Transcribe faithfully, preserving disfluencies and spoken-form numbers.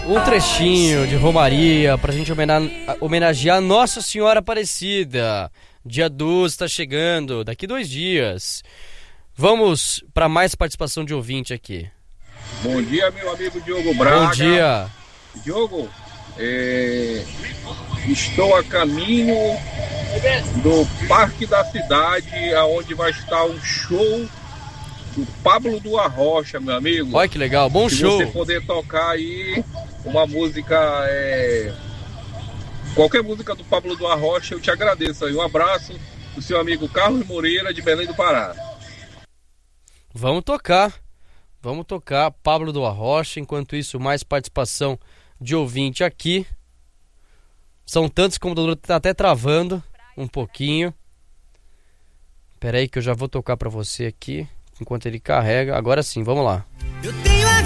Um trechinho de Romaria pra gente homenagear Nossa Senhora Aparecida. Dia doze está chegando, daqui dois dias. Vamos para mais participação de ouvinte aqui. Bom dia, meu amigo Diogo Braga. Bom dia. Diogo, é... estou a caminho do Parque da Cidade, onde vai estar um show do Pablo do Arrocha, meu amigo. Olha que legal, bom Se show. Se você poder tocar aí uma música, é... qualquer música do Pablo do Arrocha, eu te agradeço aí. Um abraço do seu amigo Carlos Moreira, de Belém do Pará. Vamos tocar, vamos tocar Pablo do Arrocha. Enquanto isso, mais participação de ouvinte aqui. São tantos que o computador tá até travando um pouquinho. Pera aí que eu já vou tocar pra você aqui, enquanto ele carrega. Agora sim, vamos lá. Eu tenho